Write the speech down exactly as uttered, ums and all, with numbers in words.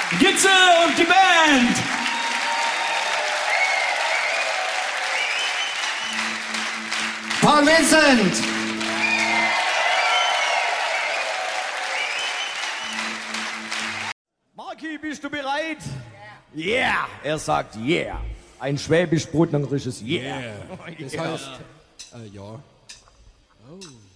Gitze und die Band. Paul Vincent. Marki, bist du bereit? Yeah. Er sagt yeah. Ein schwäbisch-brotnangerisches yeah. Yeah. Das heißt, äh, ja. Oh.